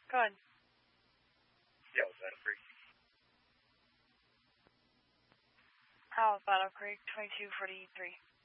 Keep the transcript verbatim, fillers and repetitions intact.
Go ahead. Yeah, with Battle Creek. How Battle Creek, twenty-two forty-three.